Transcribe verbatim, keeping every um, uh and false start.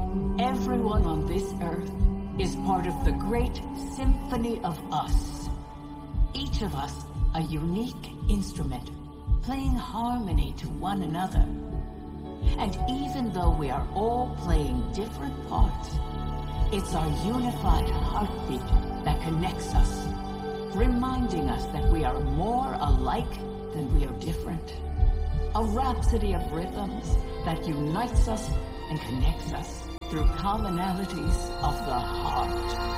Everyone on this earth is part of the great symphony of us. Each of us a unique instrument, playing harmony to one another. And even though we are all playing different parts, it's our unified heartbeat that connects us, reminding us that we are more alike than we are different. A rhapsody of rhythms that unites us and connects us through commonalities of the heart.